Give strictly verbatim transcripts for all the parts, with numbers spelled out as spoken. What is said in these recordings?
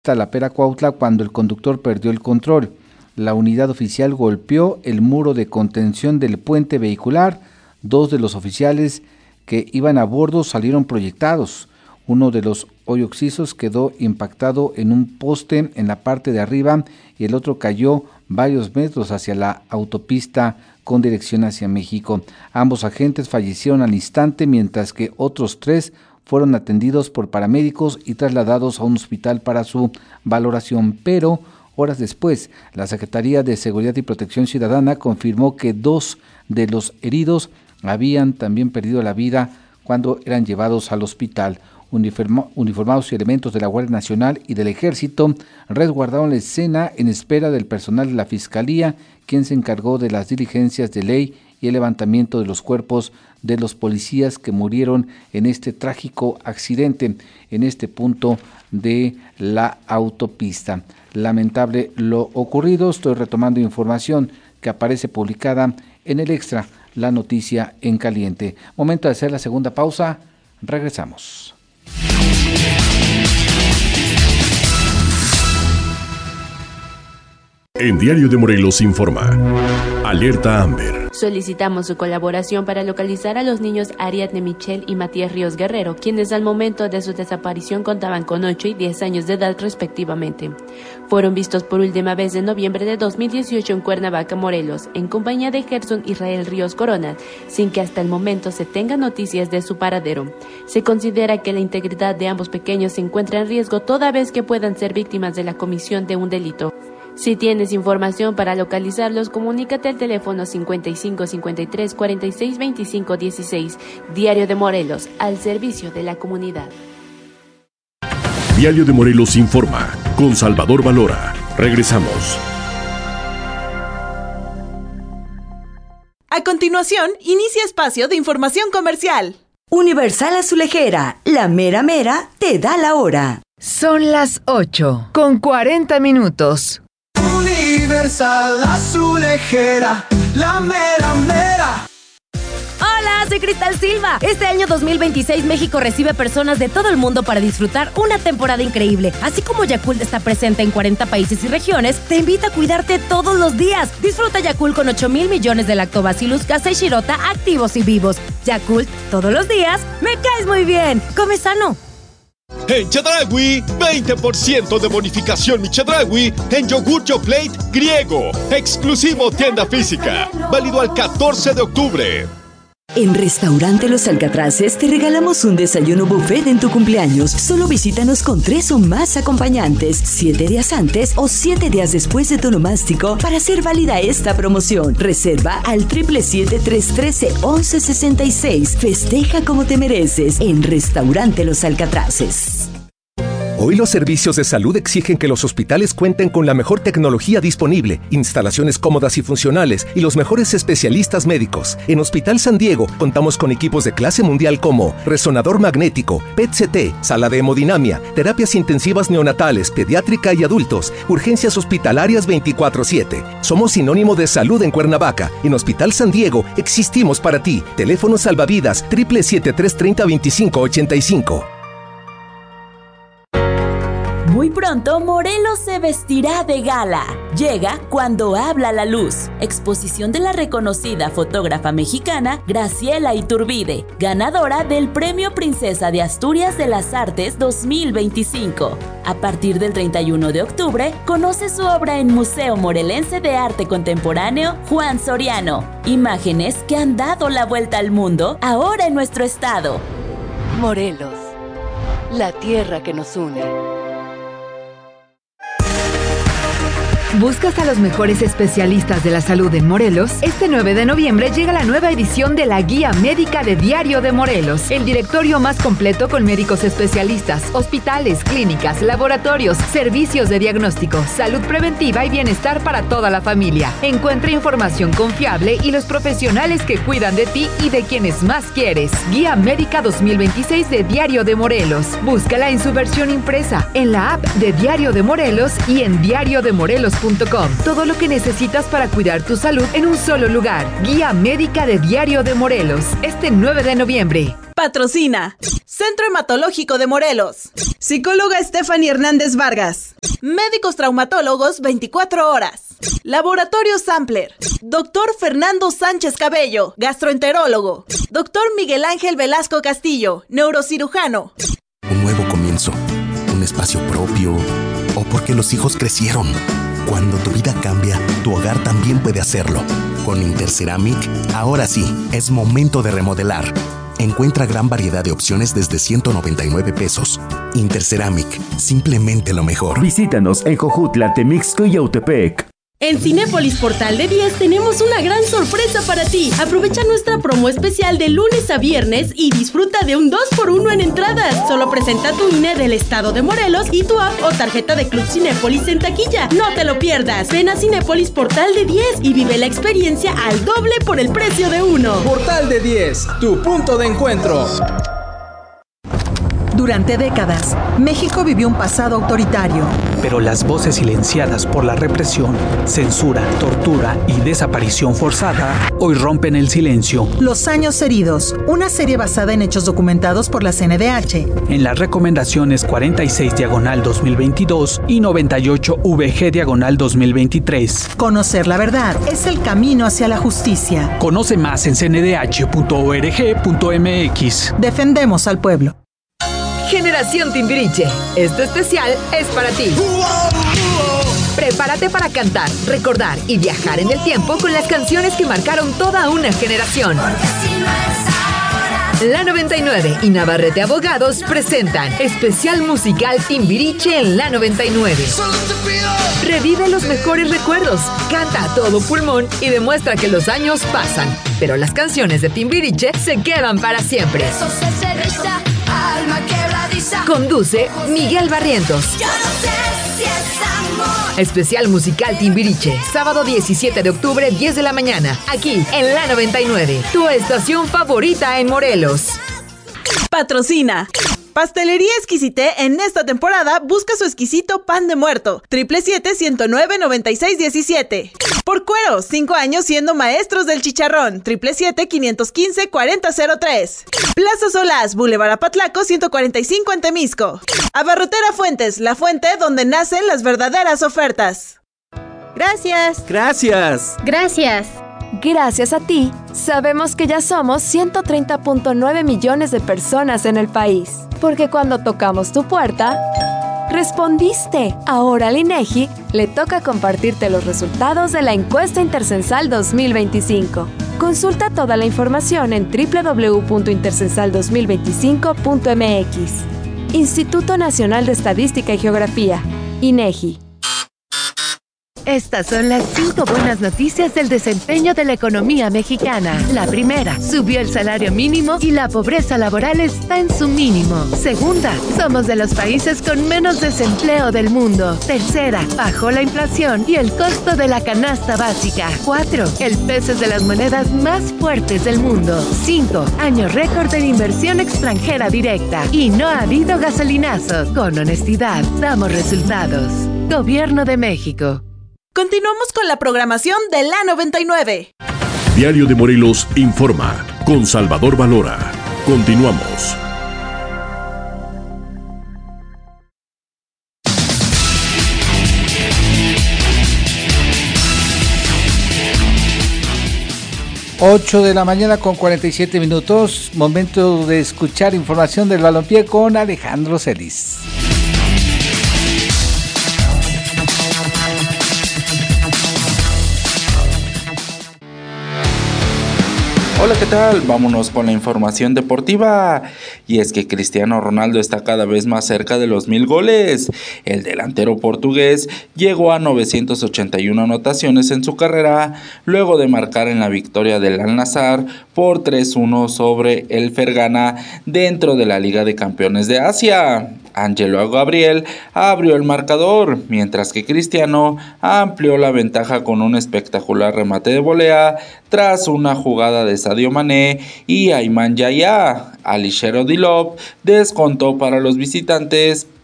Talapera Cuautla cuando el conductor perdió el control. La unidad oficial golpeó el muro de contención del puente vehicular. Dos de los oficiales que iban a bordo salieron proyectados. Uno de los hoyoxisos quedó impactado en un poste en la parte de arriba y el otro cayó varios metros hacia la autopista con dirección hacia México. Ambos agentes fallecieron al instante, mientras que otros tres fueron atendidos por paramédicos y trasladados a un hospital para su valoración, pero horas después, la Secretaría de Seguridad y Protección Ciudadana confirmó que dos de los heridos habían también perdido la vida cuando eran llevados al hospital. Uniforma, uniformados y elementos de la Guardia Nacional y del Ejército resguardaron la escena en espera del personal de la Fiscalía, quien se encargó de las diligencias de ley y el levantamiento de los cuerpos de los policías que murieron en este trágico accidente en este punto de la autopista. Lamentable lo ocurrido. Estoy retomando información que aparece publicada en el Extra, la noticia en caliente. Momento de hacer la segunda pausa. Regresamos. En Diario de Morelos informa. Alerta Amber. Solicitamos su colaboración para localizar a los niños Ariadne Michelle y Matías Ríos Guerrero, quienes al momento de su desaparición contaban con ocho y diez años de edad respectivamente. Fueron vistos por última vez en noviembre de dos mil dieciocho en Cuernavaca, Morelos, en compañía de Gerson Israel Ríos Corona, sin que hasta el momento se tenga noticias de su paradero. Se considera que la integridad de ambos pequeños se encuentra en riesgo toda vez que puedan ser víctimas de la comisión de un delito. Si tienes información para localizarlos, comunícate al teléfono cincuenta y cinco cincuenta y tres cuarenta y seis veinticinco dieciséis. Diario de Morelos, al servicio de la comunidad. Diario de Morelos informa, con Salvador Valora. Regresamos. A continuación, inicia espacio de información comercial. Universal Azulejera, la mera mera te da la hora. Son las ocho con cuarenta minutos. Universal Azulejera, la mera mera. Hola, soy Cristal Silva. Este año dos mil veintiséis México recibe personas de todo el mundo para disfrutar una temporada increíble. Así como Yakult está presente en cuarenta países y regiones, te invita a cuidarte todos los días. Disfruta Yakult con ocho mil millones de Lactobacillus casei shirota activos y vivos. Yakult, todos los días, me caes muy bien. Come sano. En Chedraui, veinte por ciento de bonificación mi Chedraui en yogur Yoplait griego. Exclusivo tienda física. Válido al catorce de octubre. En Restaurante Los Alcatraces te regalamos un desayuno buffet en tu cumpleaños. Solo visítanos con tres o más acompañantes, siete días antes o siete días después de tu onomástico para hacer válida esta promoción. Reserva al siete siete tres uno tres once sesenta y seis. Festeja como te mereces en Restaurante Los Alcatraces. Hoy los servicios de salud exigen que los hospitales cuenten con la mejor tecnología disponible, instalaciones cómodas y funcionales y los mejores especialistas médicos. En Hospital San Diego contamos con equipos de clase mundial como resonador magnético, P E T C T, sala de hemodinamia, terapias intensivas neonatales, pediátrica y adultos, urgencias hospitalarias veinticuatro siete. Somos sinónimo de salud en Cuernavaca. En Hospital San Diego existimos para ti. Teléfono salvavidas siete siete tres tres cero veinticinco ochenta y cinco. Muy pronto, Morelos se vestirá de gala. Llega cuando habla la luz. Exposición de la reconocida fotógrafa mexicana Graciela Iturbide, ganadora del Premio Princesa de Asturias de las Artes dos mil veinticinco. A partir del treinta y uno de octubre, conoce su obra en Museo Morelense de Arte Contemporáneo Juan Soriano. Imágenes que han dado la vuelta al mundo, ahora en nuestro estado. Morelos, la tierra que nos une. ¿Buscas a los mejores especialistas de la salud en Morelos? Este nueve de noviembre llega la nueva edición de la Guía Médica de Diario de Morelos, el directorio más completo con médicos especialistas, hospitales, clínicas, laboratorios, servicios de diagnóstico, salud preventiva y bienestar para toda la familia. Encuentra información confiable y los profesionales que cuidan de ti y de quienes más quieres. Guía Médica dos mil veintiséis de Diario de Morelos. Búscala en su versión impresa, en la app de Diario de Morelos y en diario de morelos punto com. Todo lo que necesitas para cuidar tu salud en un solo lugar. Guía Médica de Diario de Morelos. Este nueve de noviembre. Patrocina Centro Hematológico de Morelos. Psicóloga Stephanie Hernández Vargas. Médicos traumatólogos veinticuatro horas. Laboratorio Sampler. Doctor Fernando Sánchez Cabello, gastroenterólogo. Doctor Miguel Ángel Velasco Castillo, neurocirujano. Un nuevo comienzo, un espacio propio, o porque los hijos crecieron. Cuando tu vida cambia, tu hogar también puede hacerlo. Con Interceramic, ahora sí, es momento de remodelar. Encuentra gran variedad de opciones desde ciento noventa y nueve pesos. Interceramic, simplemente lo mejor. Visítanos en Jojutla, Temixco y Yautepec. En Cinépolis Portal de diez tenemos una gran sorpresa para ti. Aprovecha nuestra promo especial de lunes a viernes y disfruta de un dos por uno en entradas. Solo presenta tu I N E del estado de Morelos y tu app o tarjeta de Club Cinépolis en taquilla. No te lo pierdas. Ven a Cinépolis Portal de diez y vive la experiencia al doble por el precio de uno. Portal de diez, tu punto de encuentro. Durante décadas, México vivió un pasado autoritario. Pero las voces silenciadas por la represión, censura, tortura y desaparición forzada hoy rompen el silencio. Los años heridos, una serie basada en hechos documentados por la C N D H. En las recomendaciones cuarenta y seis diagonal dos mil veintidós y noventa y ocho V G diagonal dos mil veintitrés. Conocer la verdad es el camino hacia la justicia. Conoce más en c n d h punto org punto m x. Defendemos al pueblo. Generación Timbiriche, este especial es para ti. Prepárate para cantar, recordar y viajar en el tiempo con las canciones que marcaron toda una generación. La noventa y nueve y Navarrete Abogados presentan especial musical Timbiriche en La noventa y nueve. Revive los mejores recuerdos, canta a todo pulmón y demuestra que los años pasan, pero las canciones de Timbiriche se quedan para siempre. Conduce Miguel Barrientos. Yo no sé si es amor. Especial musical Timbiriche, sábado diecisiete de octubre, diez de la mañana, aquí en La noventa y nueve, tu estación favorita en Morelos. Patrocina Pastelería Exquisité. En esta temporada busca su exquisito pan de muerto. Triple siete, ciento nueve, noventa y seis diecisiete. Por Cuero, cinco años siendo maestros del chicharrón. Triple siete, quinientos quince, cuarenta cero tres. Plaza Solás, Boulevard Apatlaco, ciento cuarenta y cinco en Temisco. Abarrotera Fuentes, la fuente donde nacen las verdaderas ofertas. Gracias. Gracias. Gracias. Gracias a ti, sabemos que ya somos ciento treinta punto nueve millones de personas en el país. Porque cuando tocamos tu puerta, respondiste. Ahora al INEGI le toca compartirte los resultados de la encuesta intercensal dos mil veinticinco. Consulta toda la información en doble u doble u doble u punto intercensal dos mil veinticinco punto m x. Instituto Nacional de Estadística y Geografía, INEGI. Estas son las cinco buenas noticias del desempeño de la economía mexicana. La primera, subió el salario mínimo y la pobreza laboral está en su mínimo. Segunda, somos de los países con menos desempleo del mundo. Tercera, bajó la inflación y el costo de la canasta básica. Cuatro, el peso es de las monedas más fuertes del mundo. Cinco, año récord en inversión extranjera directa. Y no ha habido gasolinazos. Con honestidad, damos resultados. Gobierno de México. Continuamos con la programación de La noventa y nueve. Diario de Morelos informa con Salvador Valora. Continuamos. ocho de la mañana con cuarenta y siete minutos. Momento de escuchar información del balompié con Alejandro Celis. Hola, ¿qué tal? Vámonos con la información deportiva. Y es que Cristiano Ronaldo está cada vez más cerca de los mil goles. El delantero portugués llegó a novecientas ochenta y una anotaciones en su carrera, luego de marcar en la victoria del Al-Nassr por tres uno sobre el Fergana dentro de la Liga de Campeones de Asia. Angelo Gabriel abrió el marcador, mientras que Cristiano amplió la ventaja con un espectacular remate de volea tras una jugada de Sadio Mané y Ayman Yaya. Alisher Odilov descontó para los visitantes,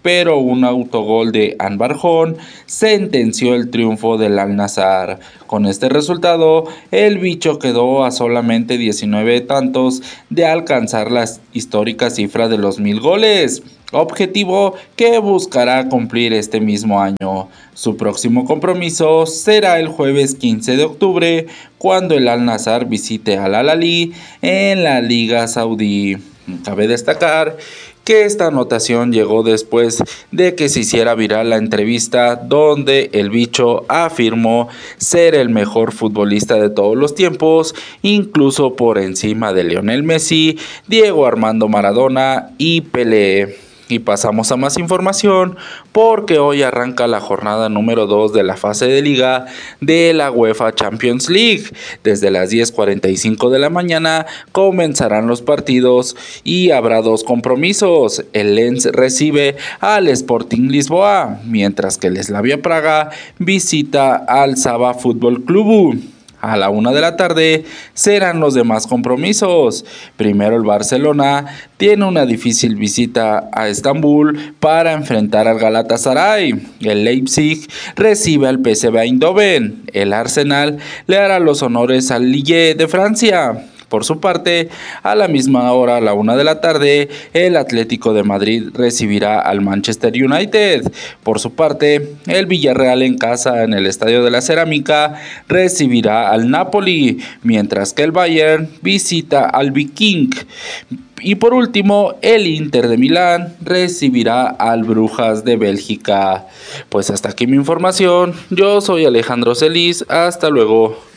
pero un autogol de Anbarjón sentenció el triunfo del Al-Nassr. Con este resultado, el bicho quedó a solamente diecinueve tantos de alcanzar la histórica cifra de los mil goles, objetivo que buscará cumplir este mismo año. Su próximo compromiso será el jueves quince de octubre, cuando el Al-Nassr visite al Al-Ahly en la Liga Saudí. Cabe destacar que esta anotación llegó después de que se hiciera viral la entrevista donde el bicho afirmó ser el mejor futbolista de todos los tiempos, incluso por encima de Lionel Messi, Diego Armando Maradona y Pelé. Y pasamos a más información porque hoy arranca la jornada número dos de la fase de liga de la UEFA Champions League. Desde las diez cuarenta y cinco de la mañana comenzarán los partidos y habrá dos compromisos. El Lens recibe al Sporting Lisboa, mientras que el Slavia Praga visita al Saba Fútbol Club. A la una de la tarde serán los demás compromisos. Primero el Barcelona tiene una difícil visita a Estambul para enfrentar al Galatasaray. El Leipzig recibe al P S V Eindhoven. El Arsenal le hará los honores al Lille de Francia. Por su parte, a la misma hora, a la una de la tarde, el Atlético de Madrid recibirá al Manchester United. Por su parte, el Villarreal en casa, en el Estadio de la Cerámica, recibirá al Napoli, mientras que el Bayern visita al Viking. Y por último, el Inter de Milán recibirá al Brujas de Bélgica. Pues hasta aquí mi información. Yo soy Alejandro Celis. Hasta luego.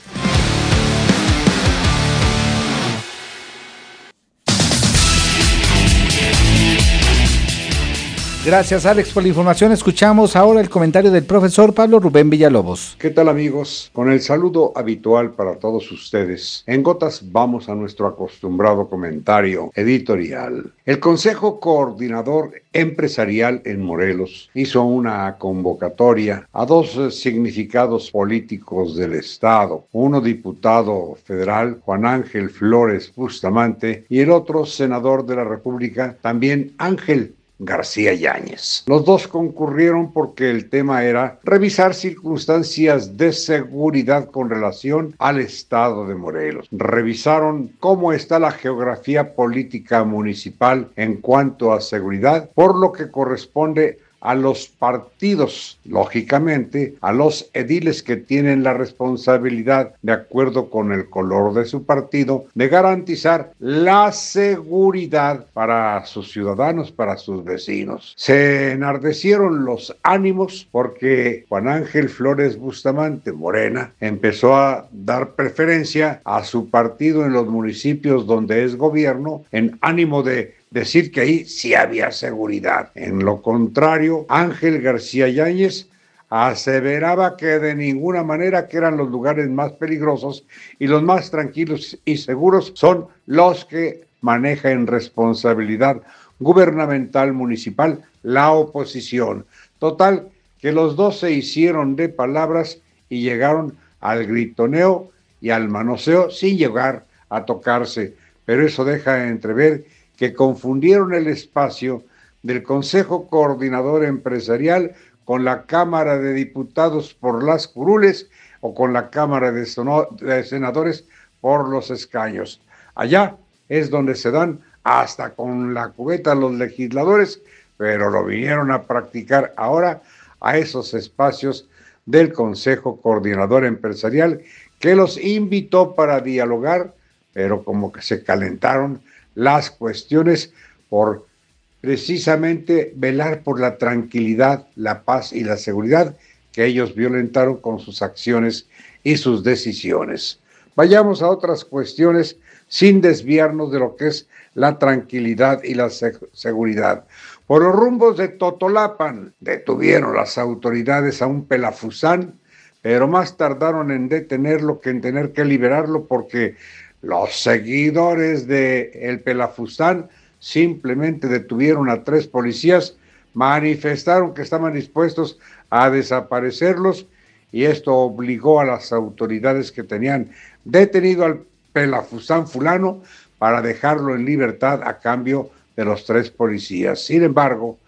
Gracias, Alex, por la información. Escuchamos ahora el comentario del profesor Pablo Rubén Villalobos. ¿Qué tal, amigos? Con el saludo habitual para todos ustedes, en gotas vamos a nuestro acostumbrado comentario editorial. El Consejo Coordinador Empresarial en Morelos hizo una convocatoria a dos significados políticos del Estado, uno diputado federal, Juan Ángel Flores Bustamante, y el otro senador de la República, también Ángel García Yáñez. Los dos concurrieron porque el tema era revisar circunstancias de seguridad con relación al estado de Morelos. Revisaron cómo está la geografía política municipal en cuanto a seguridad, por lo que corresponde a los partidos, lógicamente, a los ediles que tienen la responsabilidad, de acuerdo con el color de su partido, de garantizar la seguridad para sus ciudadanos, para sus vecinos. Se enardecieron los ánimos porque Juan Ángel Flores Bustamante, Morena, empezó a dar preferencia a su partido en los municipios donde es gobierno, en ánimo de decir que ahí sí había seguridad. En lo contrario, Ángel García Yáñez aseveraba que de ninguna manera, que eran los lugares más peligrosos y los más tranquilos y seguros son los que maneja en responsabilidad gubernamental municipal la oposición. Total, que los dos se hicieron de palabras y llegaron al gritoneo y al manoseo sin llegar a tocarse, pero eso deja entrever que confundieron el espacio del Consejo Coordinador Empresarial con la Cámara de Diputados por las curules o con la Cámara de, sono- de Senadores por los escaños. Allá es donde se dan hasta con la cubeta los legisladores, pero lo vinieron a practicar ahora a esos espacios del Consejo Coordinador Empresarial, que los invitó para dialogar, pero como que se calentaron las cuestiones por precisamente velar por la tranquilidad, la paz y la seguridad que ellos violentaron con sus acciones y sus decisiones. Vayamos a otras cuestiones sin desviarnos de lo que es la tranquilidad y la seg- seguridad. Por los rumbos de Totolapan detuvieron las autoridades a un pelafusán, pero más tardaron en detenerlo que en tener que liberarlo, porque los seguidores de el pelafusán simplemente detuvieron a tres policías, manifestaron que estaban dispuestos a desaparecerlos, y esto obligó a las autoridades que tenían detenido al pelafusán fulano para dejarlo en libertad a cambio de los tres policías. Sin embargo,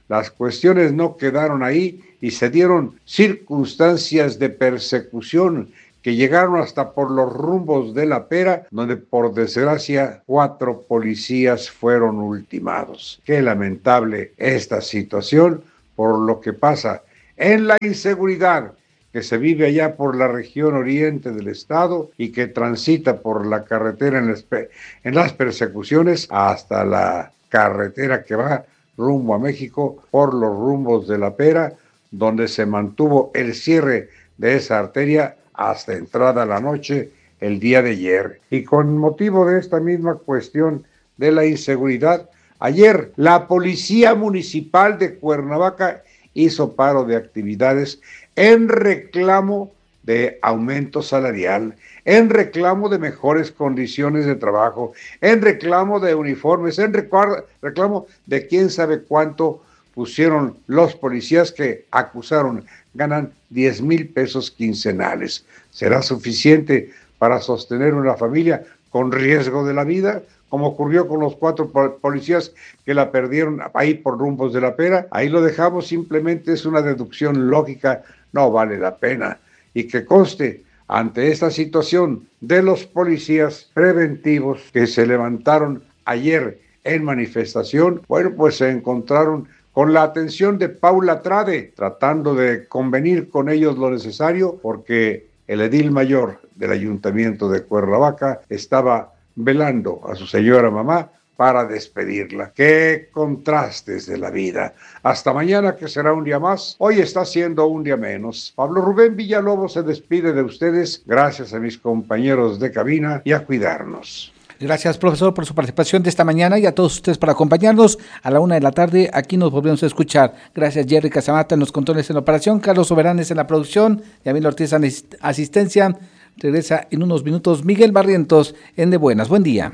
las cuestiones no quedaron ahí y se dieron circunstancias de persecución que llegaron hasta por los rumbos de La Pera, donde por desgracia cuatro policías fueron ultimados. Qué lamentable esta situación por lo que pasa en la inseguridad que se vive allá por la región oriente del estado y que transita por la carretera en las, en las persecuciones hasta la carretera que va rumbo a México por los rumbos de La Pera, donde se mantuvo el cierre de esa arteria hasta entrada la noche el día de ayer. Y con motivo de esta misma cuestión de la inseguridad, ayer la Policía Municipal de Cuernavaca hizo paro de actividades en reclamo de aumento salarial, en reclamo de mejores condiciones de trabajo, en reclamo de uniformes, en reclamo de quién sabe cuánto pusieron los policías que acusaron, ganan diez mil pesos quincenales. ¿Será suficiente para sostener una familia con riesgo de la vida? Como ocurrió con los cuatro policías que la perdieron ahí por rumbos de La Pera. Ahí lo dejamos, simplemente es una deducción lógica, no vale la pena. Y que conste, ante esta situación de los policías preventivos que se levantaron ayer en manifestación, bueno, pues se encontraron con la atención de Paula Trade, tratando de convenir con ellos lo necesario, porque el edil mayor del Ayuntamiento de Cuernavaca estaba velando a su señora mamá para despedirla. ¡Qué contrastes de la vida! Hasta mañana, que será un día más. Hoy está siendo un día menos. Pablo Rubén Villalobos se despide de ustedes. Gracias a mis compañeros de cabina y a cuidarnos. Gracias, profesor, por su participación de esta mañana y a todos ustedes por acompañarnos. A la una de la tarde, aquí nos volvemos a escuchar. Gracias, Jerry Casamata en los controles en la operación, Carlos Soberanes en la producción, Yamil Ortiz en asistencia. Regresa en unos minutos Miguel Barrientos en De Buenas. Buen día.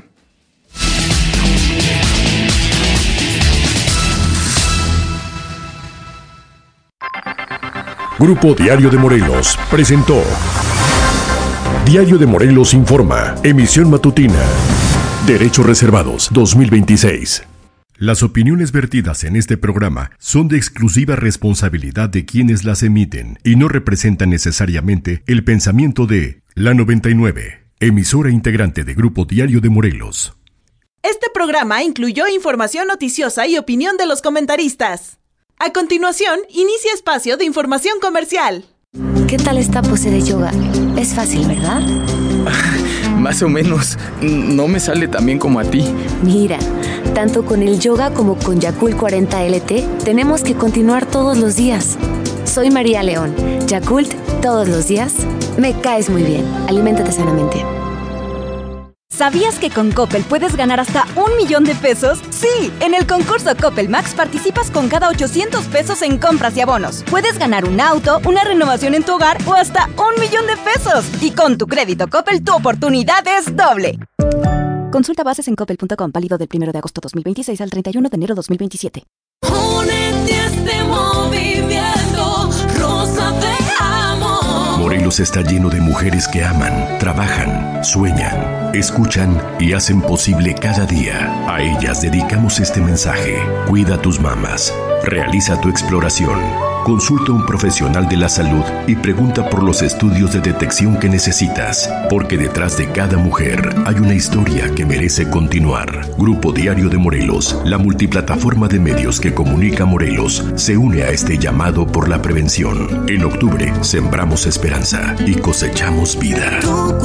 Grupo Diario de Morelos presentó Diario de Morelos Informa, emisión matutina. Derechos reservados dos mil veintiséis. Las opiniones vertidas en este programa son de exclusiva responsabilidad de quienes las emiten y no representan necesariamente el pensamiento de La noventa y nueve, emisora integrante de Grupo Diario de Morelos. Este programa incluyó información noticiosa y opinión de los comentaristas. A continuación, inicia espacio de información comercial. ¿Qué tal esta pose de yoga? Es fácil, ¿verdad? Más o menos. No me sale tan bien como a ti. Mira, tanto con el yoga como con Yakult cuarenta L T, tenemos que continuar todos los días. Soy María León. Yakult, todos los días. Me caes muy bien. Aliméntate sanamente. ¿Sabías que con Coppel puedes ganar hasta un millón de pesos? Sí, en el concurso Coppel Max participas con cada ochocientos pesos en compras y abonos. Puedes ganar un auto, una renovación en tu hogar o hasta un millón de pesos. Y con tu crédito Coppel, tu oportunidad es doble. Consulta bases en coppel punto com, válido del primero de agosto dos mil veintiséis al treinta y uno de enero dos mil veintisiete. Únete a este movimiento, Rosa, te amo. Morelos está lleno de mujeres que aman, trabajan, sueñan, escuchan y hacen posible cada día. A ellas dedicamos este mensaje. Cuida tus mamas. Realiza tu exploración. Consulta a un profesional de la salud y pregunta por los estudios de detección que necesitas, porque detrás de cada mujer hay una historia que merece continuar. Grupo Diario de Morelos, la multiplataforma de medios que comunica Morelos, se une a este llamado por la prevención. En octubre sembramos esperanza y cosechamos vida.